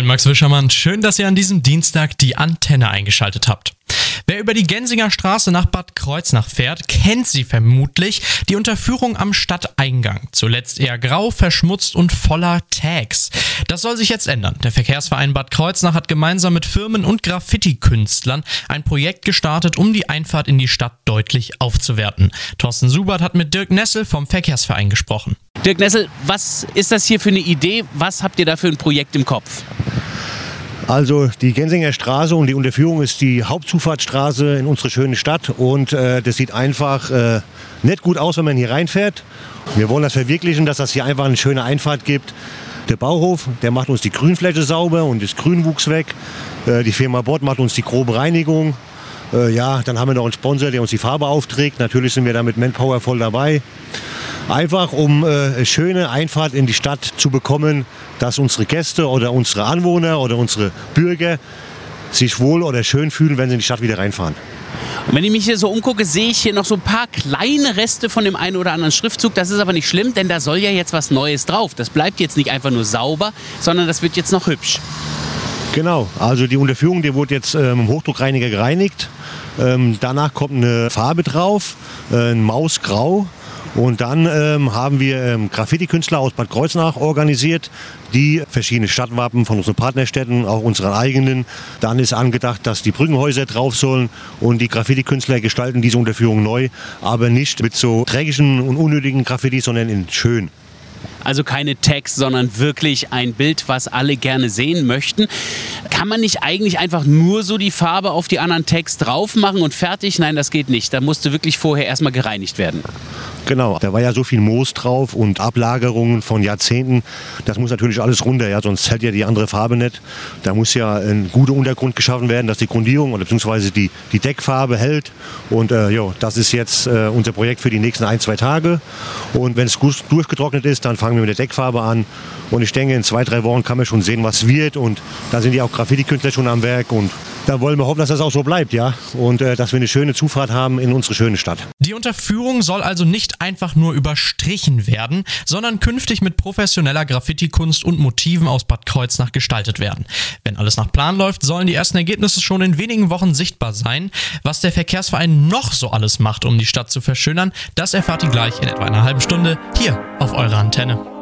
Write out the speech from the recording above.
Max Wischermann, schön, dass ihr an diesem Dienstag die Antenne eingeschaltet habt. Wer über die Gensinger Straße nach Bad Kreuznach fährt, kennt sie vermutlich, die Unterführung am Stadteingang. Zuletzt eher grau, verschmutzt und voller Tags. Das soll sich jetzt ändern. Der Verkehrsverein Bad Kreuznach hat gemeinsam mit Firmen und Graffiti-Künstlern ein Projekt gestartet, um die Einfahrt in die Stadt deutlich aufzuwerten. Thorsten Subert hat mit Dirk Nessel vom Verkehrsverein gesprochen. Dirk Nessel, was ist das hier für eine Idee? Was habt ihr da für ein Projekt im Kopf? Also die Gensinger Straße und die Unterführung ist die Hauptzufahrtsstraße in unsere schöne Stadt und das sieht einfach nicht gut aus, wenn man hier reinfährt. Wir wollen das verwirklichen, dass das hier einfach eine schöne Einfahrt gibt. Der Bauhof, der macht uns die Grünfläche sauber und das Grünwuchs weg. Die Firma Bott macht uns die grobe Reinigung. Dann haben wir noch einen Sponsor, der uns die Farbe aufträgt. Natürlich sind wir da mit Manpower voll dabei. Einfach um eine schöne Einfahrt in die Stadt zu bekommen, dass unsere Gäste oder unsere Anwohner oder unsere Bürger sich wohl oder schön fühlen, wenn sie in die Stadt wieder reinfahren. Und wenn ich mich hier so umgucke, sehe ich hier noch so ein paar kleine Reste von dem einen oder anderen Schriftzug. Das ist aber nicht schlimm, denn da soll ja jetzt was Neues drauf. Das bleibt jetzt nicht einfach nur sauber, sondern das wird jetzt noch hübsch. Genau, also die Unterführung, die wurde jetzt mit dem Hochdruckreiniger gereinigt. Danach kommt eine Farbe drauf, ein Mausgrau. Und dann haben wir Graffiti-Künstler aus Bad Kreuznach organisiert, die verschiedene Stadtwappen von unseren Partnerstädten, auch unseren eigenen. Dann ist angedacht, dass die Brückenhäuser drauf sollen und die Graffiti-Künstler gestalten diese Unterführung neu, aber nicht mit so dreckigen und unnötigen Graffiti, sondern in schön. Also keine Tags, sondern wirklich ein Bild, was alle gerne sehen möchten. Kann man nicht eigentlich einfach nur so die Farbe auf die anderen Tags drauf machen und fertig? Nein, das geht nicht. Da musste wirklich vorher erstmal gereinigt werden. Genau, da war ja so viel Moos drauf und Ablagerungen von Jahrzehnten. Das muss natürlich alles runter, ja, sonst hält ja die andere Farbe nicht. Da muss ja ein guter Untergrund geschaffen werden, dass die Grundierung oder beziehungsweise die Deckfarbe hält. Und das ist jetzt unser Projekt für die nächsten 1-2 Tage. Und wenn es gut durchgetrocknet ist, dann fangen wir mit der Deckfarbe an. Und ich denke, in 2-3 Wochen kann man schon sehen, was wird. Und da sind ja auch Graffiti-Künstler schon am Werk. Und da wollen wir hoffen, dass das auch so bleibt, ja. Und dass wir eine schöne Zufahrt haben in unsere schöne Stadt. Die Unterführung soll also nicht einfach nur überstrichen werden, sondern künftig mit professioneller Graffiti-Kunst und Motiven aus Bad Kreuznach gestaltet werden. Wenn alles nach Plan läuft, sollen die ersten Ergebnisse schon in wenigen Wochen sichtbar sein. Was der Verkehrsverein noch so alles macht, um die Stadt zu verschönern, das erfahrt ihr gleich in etwa einer halben Stunde hier auf eurer Antenne.